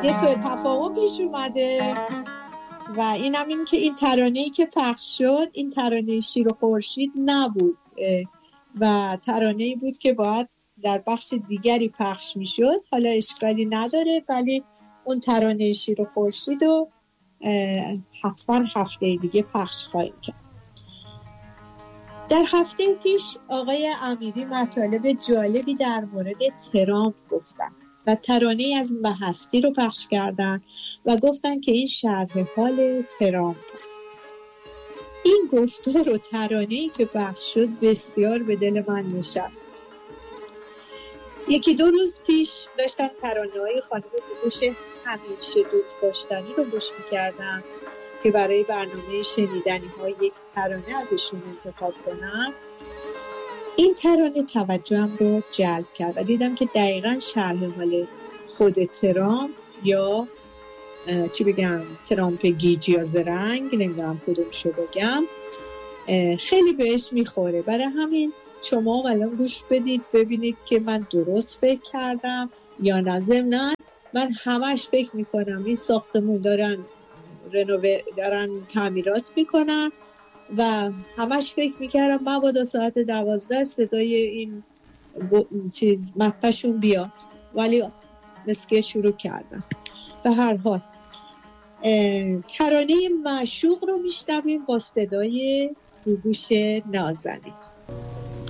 یه سوء تفاهم پیش اومده و اینم این که این ترانه‌ای که پخش شد این ترانه شیر و خورشید نبود و ترانه‌ای بود که باید در بخش دیگری پخش میشد. حالا اشکالی نداره، ولی اون ترانه شیر و خورشید رو حتما هفته دیگه پخش خواهیم کرد. در هفته پیش آقای امیری مطالب جالبی در مورد ترامپ گفتن و ترانه‌ای از این هستی رو پخش کردن و گفتن که این شرح حال ترامپ است. این گفتار و ترانه‌ای که پخش شد بسیار به دل من نشست. یکی دو روز پیش داشتم ترانه‌های خانم گوگوش همیشه دوست داشتنی رو گوش می‌کردم که برای برنامه شنیدنی‌ها یک ترانه ازشون انتخاب کنم. این ترانه توجهم رو جلب کرد و دیدم که دقیقاً شرح حال خود ترامپ یا چی بگم ترامپ گیج یا زرنگ، نمیدونم کدومشو بگم، خیلی بهش میخوره. برای همین شما الان گوش بدید ببینید که من درست فکر کردم یا نه. ضمناً من همش فکر میکنم این ساختمون دارن تعمیرات میکنن و همش فکر میکردم مبادا ساعت 12 صدای این مدفعشون بیاد، ولی مسکه شروع کردن. به هر حال ترانه معشوق رو میشنویم با صدای گوگوش نازنین.